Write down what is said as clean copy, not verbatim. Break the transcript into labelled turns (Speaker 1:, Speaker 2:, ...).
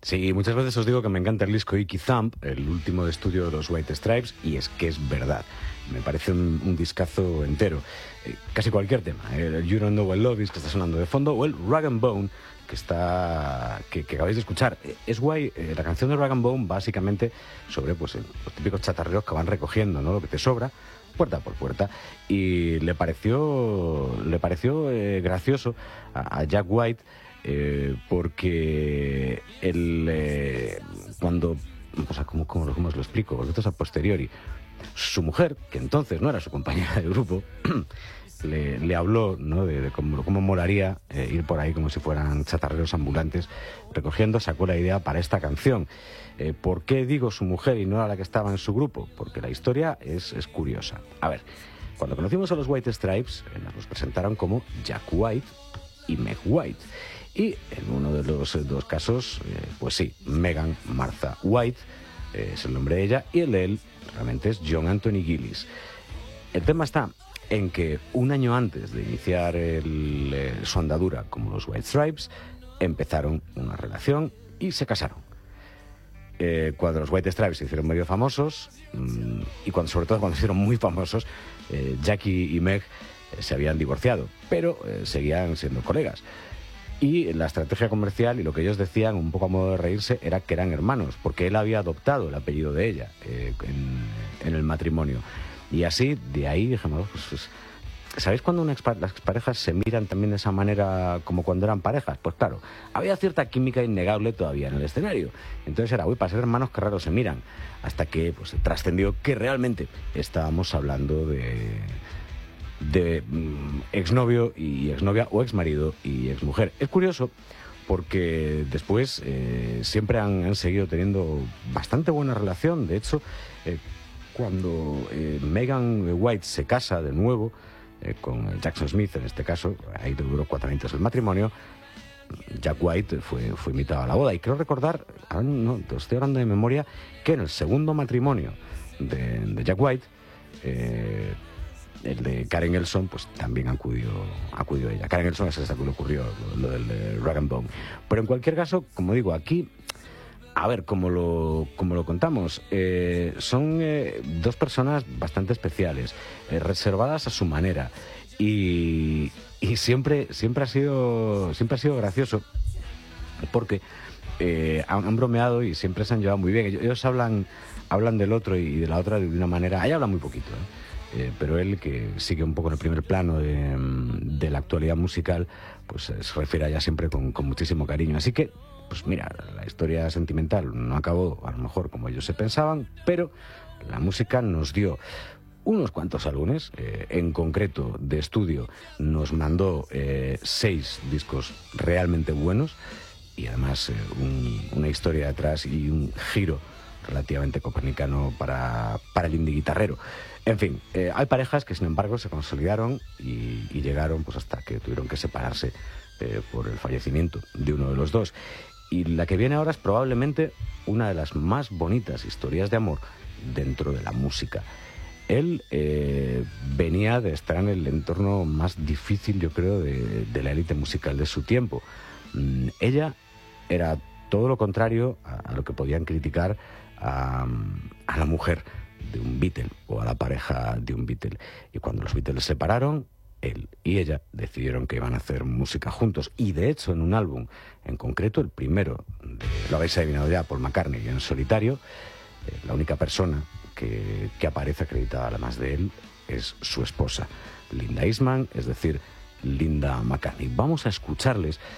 Speaker 1: Sí, muchas veces os digo que me encanta el disco Icky Thump, el último de estudio de los White Stripes, y es que es verdad. Me parece un discazo entero. Casi cualquier tema. El You Don't Know What Love Is, que está sonando de fondo, o el Rag and Bone, que acabáis de escuchar. Es guay, la canción de Rag and Bone básicamente sobre pues, los típicos chatarreros que van recogiendo, ¿no? Lo que te sobra, puerta por puerta. Y le pareció gracioso a Jack White, porque él, cuando, o sea, ¿cómo os lo explico? Porque esto es a posteriori. Su mujer, que entonces no era su compañera de grupo, le habló, ¿no? de cómo molaría ir por ahí como si fueran chatarreros ambulantes recogiendo. Sacó la idea para esta canción. ¿Por qué digo su mujer y no a la que estaba en su grupo? Porque la historia es curiosa. A ver, cuando conocimos a los White Stripes, nos los presentaron como Jack White y Meg White. Y en uno de los dos casos, pues sí, Megan Martha White es el nombre de ella, y el de él realmente es John Anthony Gillis. El tema está en que un año antes de iniciar su andadura como los White Stripes, empezaron una relación y se casaron. Cuando los White Stripes se hicieron medio famosos, y sobre todo cuando se hicieron muy famosos, Jackie y Meg se habían divorciado, pero seguían siendo colegas. Y la estrategia comercial y lo que ellos decían, un poco a modo de reírse, era que eran hermanos, porque él había adoptado el apellido de ella en el matrimonio. Y así, de ahí, dijimos, pues, ¿sabéis cuando las parejas se miran también de esa manera como cuando eran parejas? Pues claro, había cierta química innegable todavía en el escenario. Entonces era, uy, para ser hermanos, qué raro se miran. Hasta que pues trascendió que realmente estábamos hablando de exnovio y exnovia, o exmarido y exmujer. Es curioso porque después siempre han seguido teniendo bastante buena relación. De hecho, cuando Megan White se casa de nuevo con Jackson Smith, en este caso, ahí duró 4 años el matrimonio, Jack White fue invitado a la boda. Y creo recordar, no, estoy hablando de memoria, que en el segundo matrimonio de Jack White, el de Karen Elson, pues también acudió ella. Karen Elson es esa que le ocurrió lo del Rag and Bone. Pero en cualquier caso, como digo, aquí, a ver, como lo contamos, son dos personas bastante especiales, reservadas a su manera, y siempre ha sido gracioso, porque han bromeado y siempre se han llevado muy bien. Ellos hablan del otro y de la otra de una manera. Ella habla muy poquito, pero él, que sigue un poco en el primer plano de la actualidad musical, pues se refiere a ella siempre con muchísimo cariño. Así que, pues mira, la historia sentimental no acabó a lo mejor como ellos se pensaban, pero la música nos dio unos cuantos álbumes, en concreto de estudio nos mandó 6 discos realmente buenos, y además una historia detrás y un giro relativamente copernicano para el indie guitarrero. En fin, hay parejas que sin embargo se consolidaron y llegaron pues hasta que tuvieron que separarse por el fallecimiento de uno de los dos. Y la que viene ahora es probablemente una de las más bonitas historias de amor dentro de la música. Él venía de estar en el entorno más difícil, yo creo, de la élite musical de su tiempo. Ella era todo lo contrario a lo que podían criticar a la mujer de un Beatle o a la pareja de un Beatle. Y cuando los Beatles se separaron, él y ella decidieron que iban a hacer música juntos. Y de hecho, en un álbum, en concreto el primero, lo habéis adivinado ya, Paul McCartney en solitario, la única persona que aparece acreditada además de él es su esposa, Linda Eastman, es decir, Linda McCartney. Vamos a escucharles